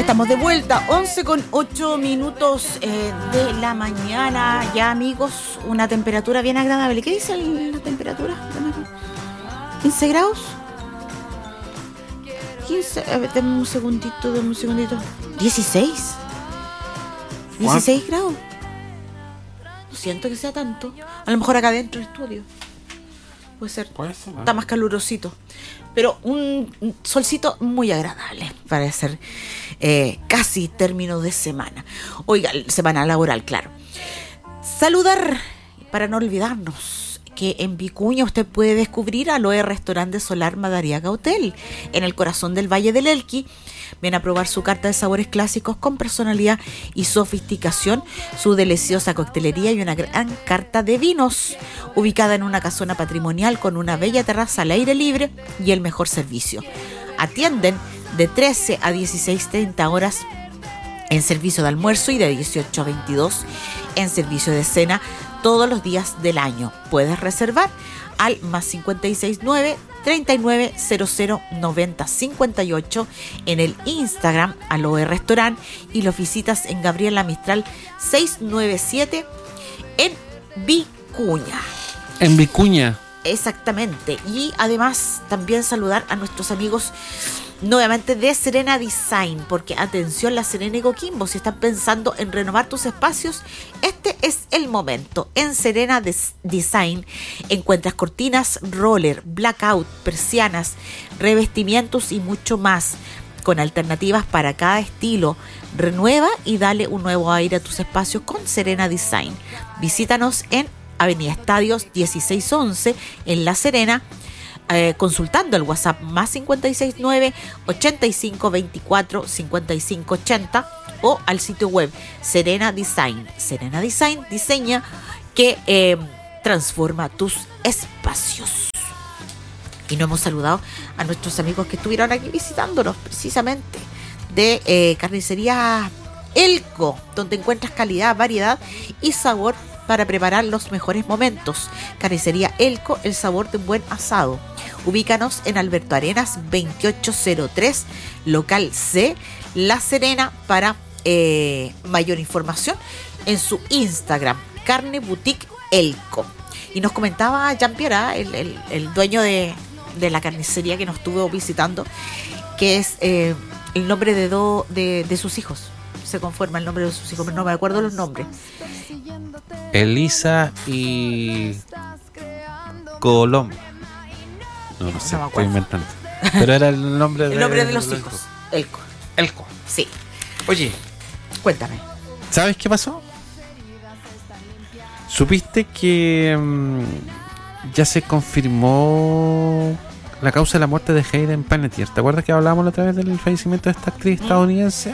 Estamos de vuelta, 11:08 de la mañana. Ya, amigos, una temperatura bien agradable. ¿Qué dice la temperatura? ¿15 grados? 15, a ver, dame un segundito. 16. 16 grados. No siento que sea tanto. A lo mejor acá dentro del estudio. Puede ser. Está más calurosito. Pero un solcito muy agradable para ser casi término de semana. Oiga, semana laboral, claro. Saludar, para no olvidarnos, que en Vicuña usted puede descubrir Aloe Restaurante Solar Madariaga Hotel, en el corazón del Valle del Elqui. Ven a probar su carta de sabores clásicos con personalidad y sofisticación, su deliciosa coctelería y una gran carta de vinos, ubicada en una casona patrimonial con una bella terraza al aire libre y el mejor servicio. Atienden de 13 a 16:30 horas en servicio de almuerzo y de 18 a 22 en servicio de cena todos los días del año. Puedes reservar al +569 3900 90 58 en el Instagram Aloe Restaurant, y los visitas en Gabriela Mistral 697 en Vicuña. En Vicuña. Exactamente. Y además también saludar a nuestros amigos nuevamente de Serena Design, porque atención, La Serena y Coquimbo, si están pensando en renovar tus espacios, este es el momento. En Serena Design encuentras cortinas roller, blackout, persianas, revestimientos y mucho más, con alternativas para cada estilo. Renueva y dale un nuevo aire a tus espacios con Serena Design. Visítanos en Avenida Estadios 1611 en La Serena, consultando el WhatsApp +569 85 24 55 80 o al sitio web Serena Design. Serena Design diseña que transforma tus espacios. Y no hemos saludado a nuestros amigos que estuvieron aquí visitándonos, precisamente de Carnicería Elco, donde encuentras calidad, variedad y sabor para preparar los mejores momentos. Carnicería Elco, el sabor de un buen asado. Ubícanos en Alberto Arenas 2803, local C, La Serena. Para mayor información en su Instagram, Carne Boutique Elco. Y nos comentaba Jean-Pierre, el dueño de la carnicería que nos estuvo visitando, que es el nombre de sus hijos. Se conforma el nombre de sus hijos, pero no me acuerdo los nombres. Elisa y Colom. No sé, estoy inventando. Pero era el nombre de los hijos. Elco. Sí. Oye, cuéntame. ¿Sabes qué pasó? ¿Supiste que ya se confirmó la causa de la muerte de Hayden Panettiere? ¿Te acuerdas que hablábamos la otra vez del fallecimiento de esta actriz estadounidense?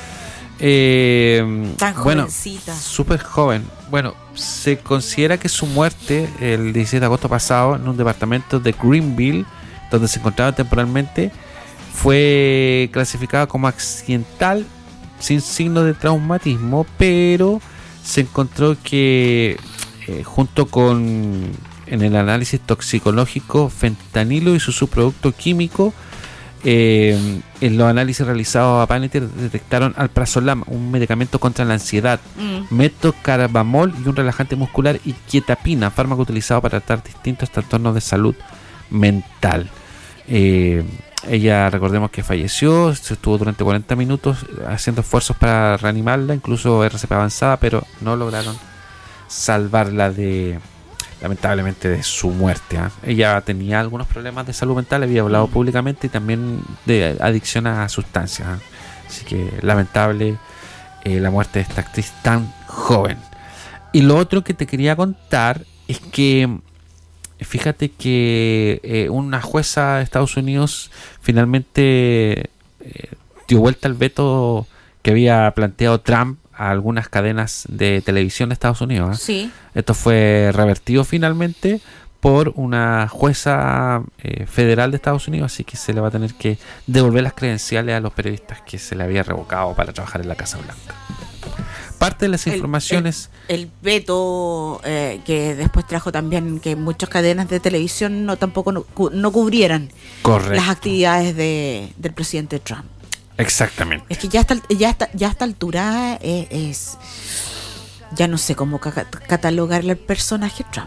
Tan jovencita. Bueno, súper joven. Bueno, se considera que su muerte el 17 de agosto pasado en un departamento de Greenville, donde se encontraba temporalmente, fue clasificada como accidental, sin signo de traumatismo, pero se encontró que junto con, en el análisis toxicológico, fentanilo y su subproducto químico, en los análisis realizados a Panettiere detectaron alprazolam, un medicamento contra la ansiedad, metocarbamol y un relajante muscular, y quetiapina, fármaco utilizado para tratar distintos trastornos de salud mental. Ella, recordemos que falleció, se estuvo durante 40 minutos haciendo esfuerzos para reanimarla, incluso RCP avanzada, pero no lograron salvarla lamentablemente de su muerte. Ella tenía algunos problemas de salud mental, había hablado públicamente, y también de adicción a sustancias. Así que lamentable la muerte de esta actriz tan joven. Y lo otro que te quería contar es que fíjate que una jueza de Estados Unidos finalmente dio vuelta al veto que había planteado Trump a algunas cadenas de televisión de Estados Unidos. Sí. Esto fue revertido finalmente por una jueza federal de Estados Unidos, así que se le va a tener que devolver las credenciales a los periodistas que se le había revocado para trabajar en la Casa Blanca. Parte de las informaciones... El veto que después trajo también que muchas cadenas de televisión tampoco cubrieran correcto, las actividades del presidente Trump. Exactamente. Es que ya a esta altura es ya no sé cómo catalogar el personaje Trump.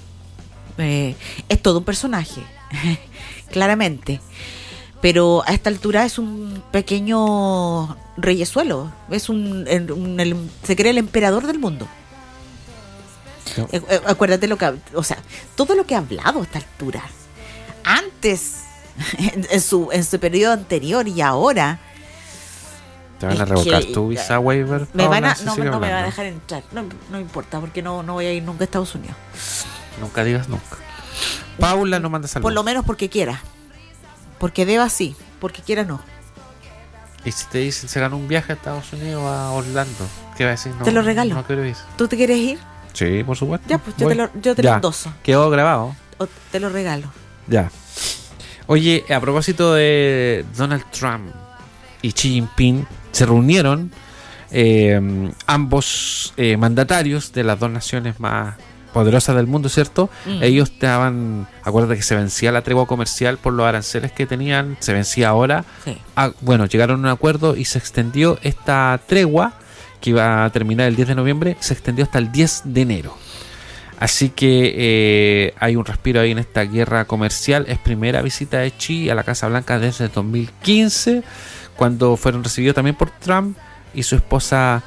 Es todo un personaje, claramente. Pero a esta altura es un pequeño reyesuelo. Es se cree el emperador del mundo. No. Acuérdate todo lo que ha hablado a esta altura. Antes, en su periodo anterior y ahora. ¿Te van a revocar tu visa waiver? No me van a dejar entrar. No importa, porque no voy a ir nunca a Estados Unidos. Nunca digas nunca. Paula no manda saludos. Por lo menos porque quiera. Porque deba sí, porque quiera no. ¿Y si te dicen se ganó un viaje a Estados Unidos, a Orlando? ¿Qué va a decir? No, te lo regalo. No quiero ir. ¿Tú te quieres ir? Sí, por supuesto. Ya, pues yo te lo endoso. Quedó grabado. Te lo regalo. Ya. Oye, a propósito de Donald Trump y Xi Jinping, se reunieron ambos mandatarios de las dos naciones más poderosas del mundo, ¿cierto? Ellos acuérdate que se vencía la tregua comercial por los aranceles que tenían, se vencía ahora. Sí. Llegaron a un acuerdo y se extendió esta tregua, que iba a terminar el 10 de noviembre, se extendió hasta el 10 de enero. Así que hay un respiro ahí en esta guerra comercial. Es primera visita de Xi a la Casa Blanca desde el 2015, cuando fueron recibidos también por Trump y su esposa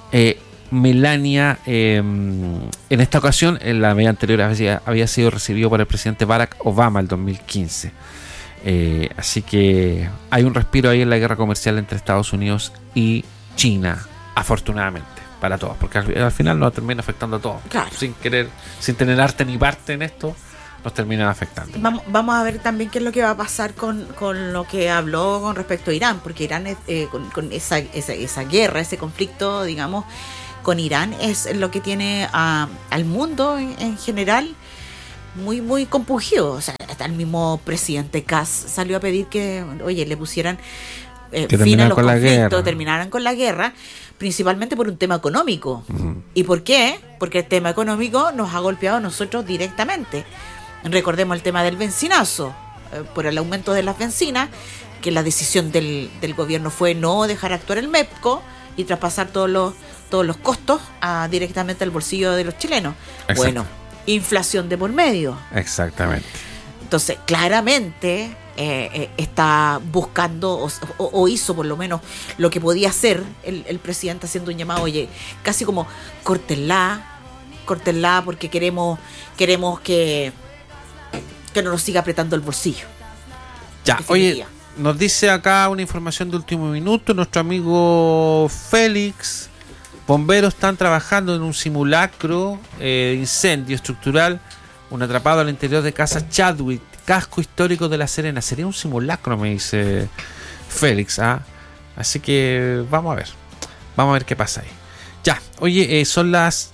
Melania. En esta ocasión, en la vez anterior había sido recibido por el presidente Barack Obama el 2015. Así que hay un respiro ahí en la guerra comercial entre Estados Unidos y China, afortunadamente para todos, porque al final nos termina afectando a todos. Claro. Sin tener arte ni parte en esto, nos terminan afectando. Vamos a ver también qué es lo que va a pasar con lo que habló con respecto a Irán, porque Irán con esa guerra, ese conflicto, digamos, con Irán es lo que tiene al mundo en general muy, muy compungido. O sea, hasta el mismo presidente Kass salió a pedir que, oye, le pusieran fin a los conflictos, terminaran con la guerra, principalmente por un tema económico. Uh-huh. ¿Y por qué? Porque el tema económico nos ha golpeado a nosotros directamente. Recordemos el tema del bencinazo, por el aumento de las bencinas, que la decisión del gobierno fue no dejar actuar el MEPCO y traspasar todos los costos directamente al bolsillo de los chilenos. Exacto. Bueno, inflación de por medio. Exactamente. Entonces, claramente está buscando o hizo por lo menos lo que podía hacer el presidente, haciendo un llamado, oye, casi como córtenla porque queremos que no nos siga apretando el bolsillo. Ya, oye, nos dice acá una información de último minuto, nuestro amigo Félix: bomberos están trabajando en un simulacro de incendio estructural, un atrapado al interior de casa Chadwick, casco histórico de La Serena. Sería un simulacro, me dice Félix. Así que vamos a ver qué pasa ahí. Ya, oye, son las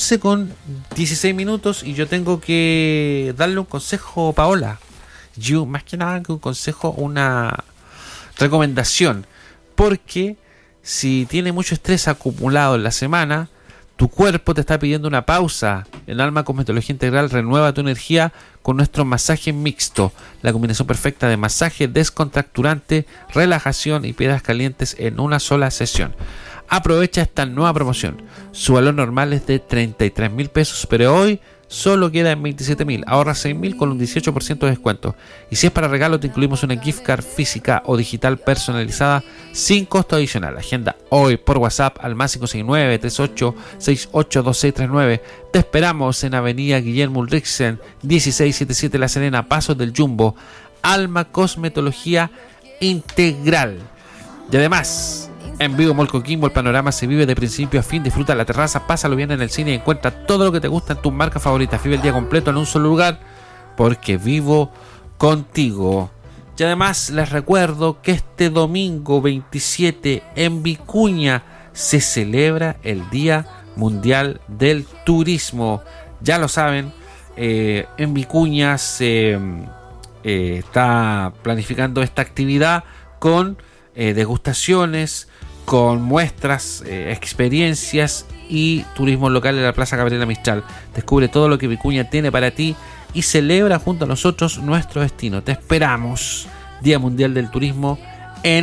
11:16 y yo tengo que darle un consejo a Paola. Más que nada que un consejo, una recomendación, porque si tiene mucho estrés acumulado en la semana, tu cuerpo te está pidiendo una pausa. En Alma Cosmetología Integral renueva tu energía con nuestro masaje mixto, la combinación perfecta de masaje descontracturante, relajación y piedras calientes en una sola sesión. Aprovecha esta nueva promoción. Su valor normal es de 33,000 pesos, pero hoy solo queda en 27,000. Ahorra 6,000 con un 18% de descuento. Y si es para regalo, te incluimos una gift card física o digital personalizada sin costo adicional. Agenda hoy por WhatsApp al más 569-3868-2639. Te esperamos en Avenida Guillermo Ulrichsen, 1677 La Serena, Pasos del Jumbo. Alma Cosmetología Integral. Y además, en Vivo Mall Coquimbo, el panorama se vive de principio a fin. Disfruta la terraza, pásalo bien en el cine y encuentra todo lo que te gusta en tus marcas favoritas. Vive el día completo en un solo lugar, porque vivo contigo. Y además les recuerdo que este domingo 27 en Vicuña se celebra el Día Mundial del Turismo. Ya lo saben, en Vicuña se está planificando esta actividad con degustaciones, con muestras, experiencias y turismo local en la Plaza Gabriela Mistral. Descubre todo lo que Vicuña tiene para ti y celebra junto a nosotros nuestro destino. Te esperamos. Día Mundial del Turismo en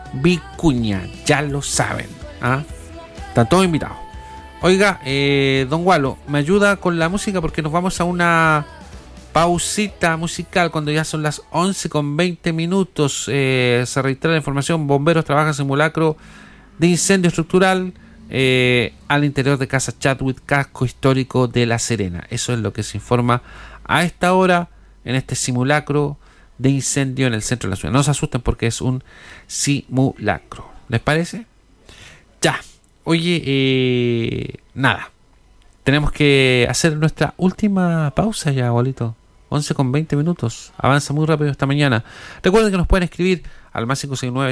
Vicuña, ya lo saben. ¿Ah? Están todos invitados. Oiga, don Gualo, ¿me ayuda con la música? Porque nos vamos a una pausita musical cuando ya son las 11:20. Se reitera la información: bomberos trabajan simulacro de incendio estructural al interior de Casa Chadwick, casco histórico de La Serena. Eso es lo que se informa a esta hora en este simulacro de incendio en el centro de la ciudad. No se asusten porque es un simulacro. ¿Les parece? Ya. Oye, nada. Tenemos que hacer nuestra última pausa ya, abuelito. 11:20. Avanza muy rápido esta mañana. Recuerden que nos pueden escribir al más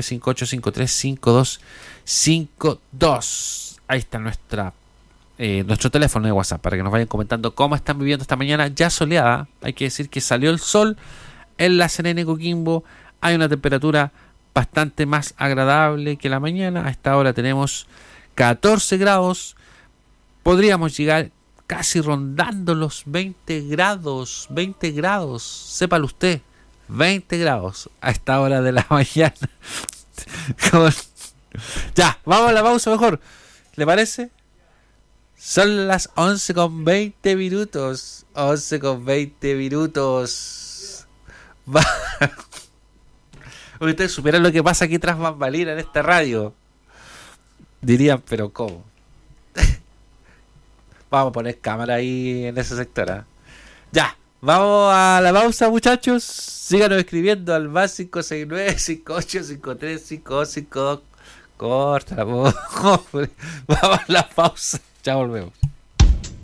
569-5853-5252. Ahí está nuestro teléfono de WhatsApp para que nos vayan comentando cómo están viviendo esta mañana ya soleada. Hay que decir que salió el sol en La Serena y Coquimbo. Hay una temperatura bastante más agradable que la mañana. A esta hora tenemos 14 grados. Podríamos llegar casi rondando los 20 grados. 20 grados. Sépalo usted. 20 grados a esta hora de la mañana. Ya, vamos a la pausa mejor. ¿Le parece? Son las 11:20. 11:20. Ustedes supieran lo que pasa aquí tras bambalinas en esta radio. Dirían, pero ¿cómo? Vamos a poner cámara ahí en ese sector. ¿Eh? Ya, vamos a la pausa, muchachos. Síganos escribiendo al más 569-5853-5252. Córtala, vamos a la pausa. Ya volvemos.